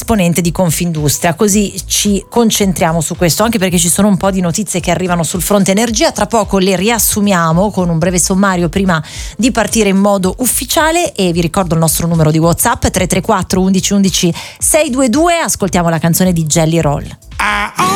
esponente di Confindustria, così ci concentriamo su questo, anche perché ci sono un po' di notizie che arrivano sul fronte energia. Tra poco le riassumiamo con un breve sommario prima di partire in modo ufficiale, e vi ricordo il nostro numero di WhatsApp 334 11 11 622. Ascoltiamo la canzone di Jelly Roll.